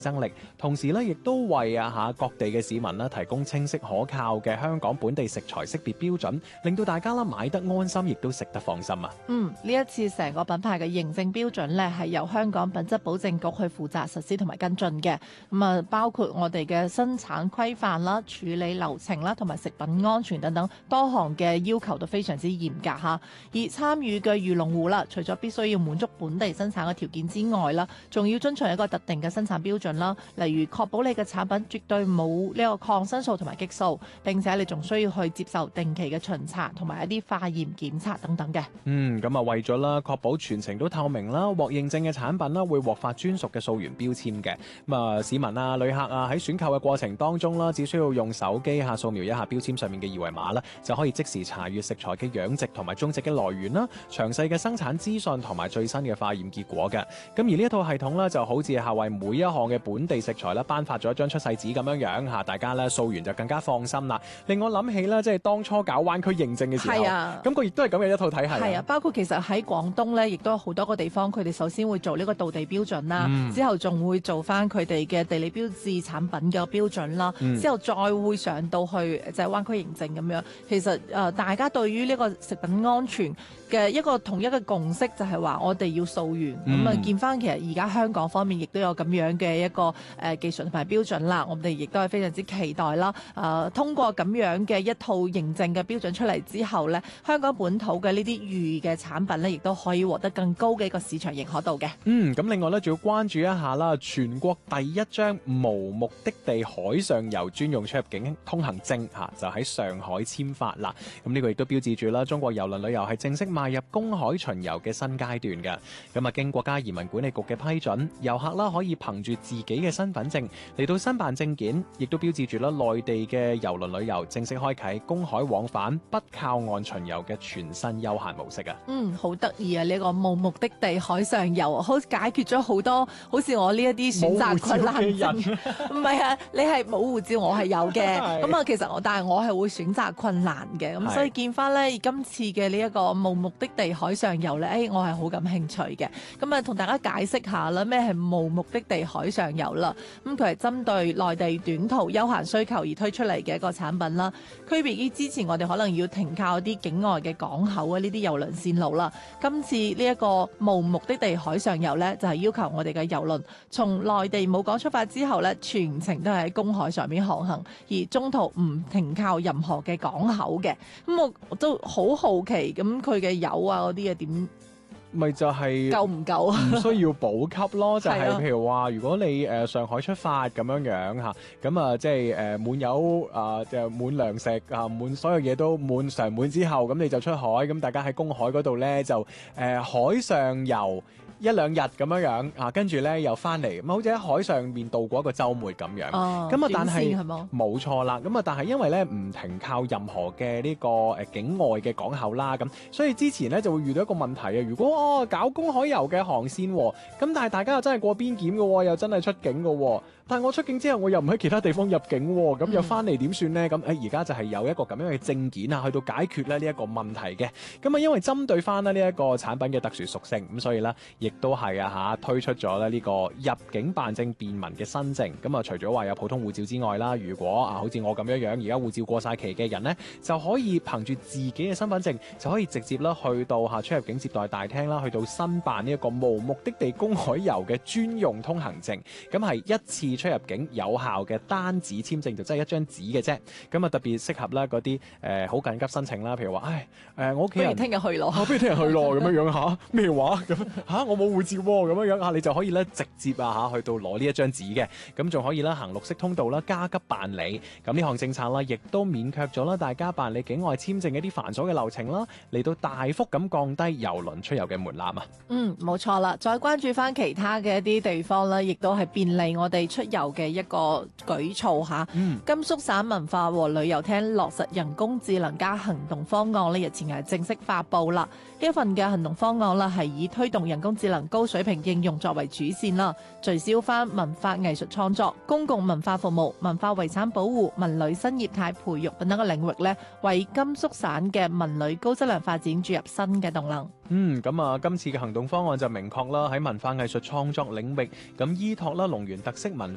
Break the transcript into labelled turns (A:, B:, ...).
A: 爭力，同時咧亦都為各地嘅市民啦提供清晰可靠嘅香港本地食材識別標準，令到大家啦買得安心，亦都食得放心啊！
B: 呢一次成個品牌嘅認證標準咧係由香港品質保證局去負責實施同埋跟進嘅，包括我哋嘅生產規範啦、處理流程啦同埋食品安全等等多項嘅要求都非常之嚴格嚇。而參與嘅漁農戶啦，除咗必須要滿足本地生產嘅條件之外啦，仲要遵循一個特定嘅生產標準啦，例如確保你嘅產品絕對冇呢個抗生素同埋激素，並且你仲需要去接受定期嘅巡查同埋一啲化驗檢測等等嘅。
A: 咁啊為咗啦確保全程都透明啦，獲認證嘅產品啦會獲發專屬嘅溯源標籤嘅。市民啊、旅客啊喺選購嘅過程當中啦，只需要用手機掃描一下標籤上面嘅二維碼啦，就可以即時查閱食材嘅養殖同埋種植嘅來源啦、詳細嘅生產資訊同埋最新嘅化驗結果嘅。咁而呢一套系統咧，就好似係為每一項嘅本地食材咧頒發咗一張出世紙咁樣嚇，大家咧掃完就更加放心啦。令我諗起咧，即係當初搞灣區認證嘅時候，咁佢亦都係咁嘅一套體系。
B: 係啊，包括其實喺廣東咧，亦都有好多個地方，佢哋首先會做呢個道地標準啦，之後仲會做翻佢哋嘅地理標誌產品嘅標準啦，之後再會上到去就係灣區認證咁樣。其實大家對於呢個食品安全嘅一個統一嘅共識就係話我哋要溯源，見翻其實而家香港方面亦都有咁樣嘅一個技術同埋標準啦，我哋亦都係非常之期待啦。通過咁樣嘅一套認證嘅標準出嚟之後呢，香港本土嘅呢啲魚嘅產品呢，亦都可以獲得更高嘅一個市場認可度嘅。
A: 咁另外呢，仲要關注一下啦，全國第一張無目的地海上遊專用出入境通行證就喺上海簽發啦。咁呢個亦都標誌住啦，中國郵輪旅遊係正式邁入公海巡遊嘅新階段嘅。咁啊，經國家移民管理局嘅批准，遊客啦可以憑住自己嘅身份證嚟到申辦證件，亦都標誌住啦內地嘅郵輪旅遊正式開啟公海往返不靠岸巡遊嘅全新休閒模式啊！
B: 好得意啊！呢個無目的地海上遊，好解決咗好多好似我呢一啲選擇困難嘅人。唔係啊，你係冇護照，我係有嘅。咁啊，其實但係我係會選擇困難嘅。咁所以見翻咧今次嘅呢一個無目的地海上遊咧，我係好感興趣嘅。咁啊，同大家解釋下啦，咩係無目的地海上遊啦？咁佢係針對內地短途休閒需求而推出嚟嘅一個產品啦。區別於之前我哋可能要停靠啲境外嘅港口啊，呢啲郵輪線路啦。今次呢一個無目的地海上遊呢，就係要求我哋嘅郵輪從內地母港出發之後呢，全程都係喺公海上面航行，而中途唔停靠任何嘅港口嘅。咁我都好好奇，咁佢嘅油啊嗰啲嘢點？
A: 咪就係
B: 夠唔夠？
A: 唔需要補給咯，就係譬如話，如果你上海出發咁樣嚇，咁啊即係滿油就滿糧食滿所有嘢都常滿之後，咁你就出海，咁大家喺公海嗰度咧就海上遊一兩日咁樣跟住咧又翻嚟，咁好似喺海上面度過一個週末咁樣。咁但係冇錯啦，咁但係因為咧唔停靠任何嘅呢個境外嘅港口啦，咁所以之前咧就會遇到一個問題啊。如果搞公海遊嘅航線，咁但係大家又真係過邊檢嘅，又真係出境嘅。但係我出境之後，我又唔喺其他地方入境，咁又翻嚟點算呢？咁而家就係有一個咁樣嘅證件去到解決咧呢一個問題嘅。咁因為針對翻呢一個產品嘅特殊屬性，咁所以咧亦都係推出咗咧呢個入境辦證便民嘅新政。咁除咗話有普通護照之外啦，如果好似我咁樣而家護照過晒期嘅人呢，就可以憑住自己嘅身份證就可以直接啦去到出入境接待大廳啦，去到申辦呢一個無目的地公海遊嘅專用通行證。咁係一次出入境有效嘅單紙簽證，就真係一張紙嘅啫。咁特別適合啦嗰啲好緊急申請啦，譬如話我屋企人
B: 不如聽日去咯，
A: 不如聽日去咯咁樣咩話咁我冇護照喎咁樣你就可以咧直接去到攞呢一張紙嘅。咁仲可以啦行綠色通道啦，加急辦理。咁呢項政策啦，亦都免卻咗啦大家辦理境外簽證嘅一啲繁瑣嘅流程啦，嚟到大幅咁降低郵輪出遊嘅門檻啊。
B: 冇錯啦。再關注翻其他嘅一啲地方啦，亦都係便利我哋出遊嘅一個舉措吓。甘肅省文化和旅遊廳落實人工智能加行動方案呢，日前係正式發布啦。呢一份嘅行動方案啦，係以推動人工智能高水平應用作為主線啦，聚焦翻文化藝術創作、公共文化服務、文化遺產保護、文旅新業態培育等等嘅領域呢，為甘肅省嘅文旅高質量發展注入新嘅動能。
A: 今次嘅行動方案就明確啦，喺文化藝術創作領域，咁依託啦龍源特色文